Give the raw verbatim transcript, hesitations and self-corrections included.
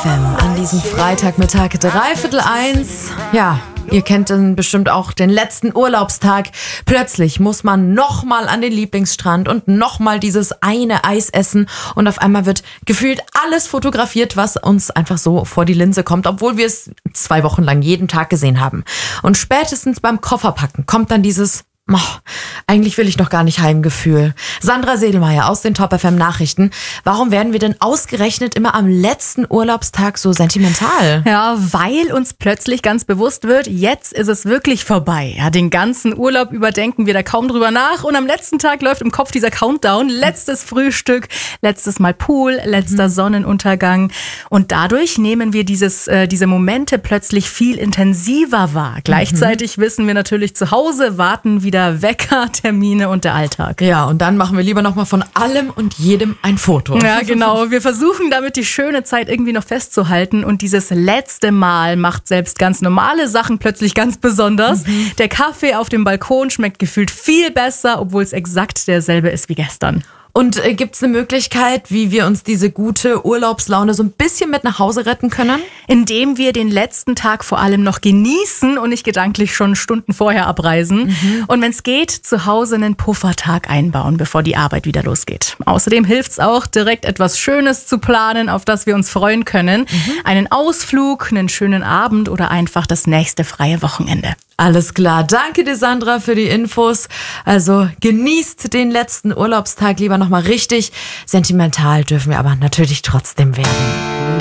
F M an diesem Freitagmittag, dreiviertel eins. Ja, ihr kennt dann bestimmt auch den letzten Urlaubstag. Plötzlich muss man nochmal an den Lieblingsstrand und nochmal dieses eine Eis essen. Und auf einmal wird gefühlt alles fotografiert, was uns einfach so vor die Linse kommt, obwohl wir es zwei Wochen lang jeden Tag gesehen haben. Und spätestens beim Kofferpacken kommt dann dieses Oh, eigentlich will ich noch gar nicht Heimgefühl. Sandra Sedelmeier aus den Top F M Nachrichten. Warum werden wir denn ausgerechnet immer am letzten Urlaubstag so sentimental? Ja, weil uns plötzlich ganz bewusst wird, jetzt ist es wirklich vorbei. Ja, den ganzen Urlaub über denken wir da kaum drüber nach und am letzten Tag läuft im Kopf dieser Countdown. Letztes Frühstück, letztes Mal Pool, letzter mhm. Sonnenuntergang. Und dadurch nehmen wir dieses, äh, diese Momente plötzlich viel intensiver wahr. Gleichzeitig mhm. wissen wir natürlich, zu Hause warten wieder Wecker, Termine und der Alltag. Ja, und dann machen wir lieber nochmal von allem und jedem ein Foto. Ja, genau. Wir versuchen damit die schöne Zeit irgendwie noch festzuhalten und dieses letzte Mal macht selbst ganz normale Sachen plötzlich ganz besonders. Mhm. Der Kaffee auf dem Balkon schmeckt gefühlt viel besser, obwohl es exakt derselbe ist wie gestern. Und äh, gibt es eine Möglichkeit, wie wir uns diese gute Urlaubslaune so ein bisschen mit nach Hause retten können? Indem wir den letzten Tag vor allem noch genießen und nicht gedanklich schon Stunden vorher abreisen. Mhm. Und wenn es geht, zu Hause einen Puffertag einbauen, bevor die Arbeit wieder losgeht. Außerdem hilft es auch, direkt etwas Schönes zu planen, auf das wir uns freuen können. Mhm. Einen Ausflug, einen schönen Abend oder einfach das nächste freie Wochenende. Alles klar. Danke dir, Sandra, für die Infos. Also genießt den letzten Urlaubstag lieber nochmal richtig. Sentimental dürfen wir aber natürlich trotzdem werden.